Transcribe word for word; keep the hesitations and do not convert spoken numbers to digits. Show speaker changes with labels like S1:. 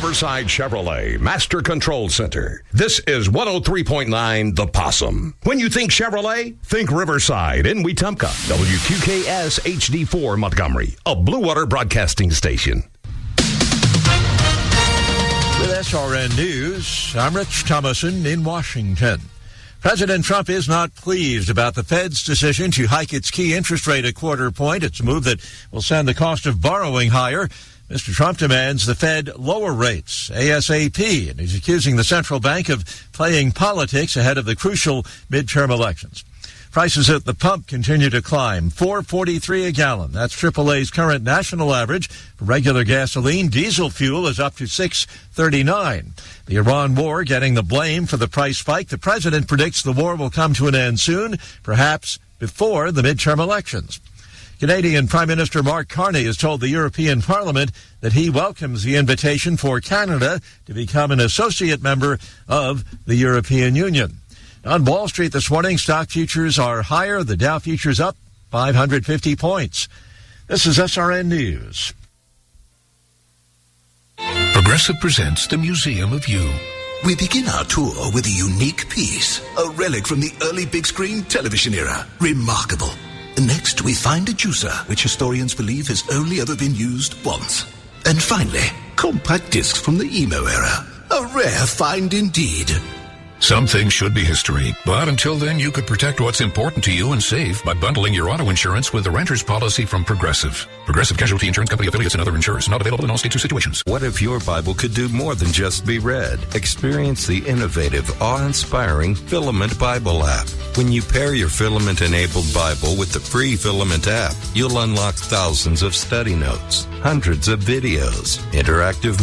S1: Riverside Chevrolet Master Control Center. This is one oh three point nine The Possum. When you think Chevrolet, think Riverside in Wetumpka. W Q K S H D four Montgomery, a Blue Water Broadcasting station.
S2: With S R N News, I'm Rich Thomason in Washington. President Trump is not pleased about the Fed's decision to hike its key interest rate a quarter point. It's a move that will send the cost of borrowing higher. Mister Trump demands the Fed lower rates ASAP, and he's accusing the central bank of playing politics ahead of the crucial midterm elections. Prices at the pump continue to climb, four forty-three a gallon. That's triple A's current national average. For regular gasoline, diesel fuel is up to six thirty-nine. The Iran war getting the blame for the price spike. The president predicts the war will come to an end soon, perhaps before the midterm elections. Canadian Prime Minister Mark Carney has told the European Parliament that he welcomes the invitation for Canada to become an associate member of the European Union. On Wall Street this morning, stock futures are higher. The Dow futures up five hundred fifty points. This is S R N News.
S3: Progressive presents the Museum of You.
S4: We begin our tour with a unique piece, a relic from the early big screen television era. Remarkable. Next, we find a juicer, which historians believe has only ever been used once. And finally, compact discs from the emo era. A rare find indeed.
S3: Some things should be history, but until then, you could protect what's important to you and save by bundling your auto insurance with the renter's policy from Progressive. Progressive Casualty Insurance Company affiliates and other insurers. Not available in all states or situations.
S5: What if your Bible could do more than just be read? Experience the innovative, awe-inspiring Filament Bible app. When you pair your Filament-enabled Bible with the free Filament app, you'll unlock thousands of study notes, hundreds of videos, interactive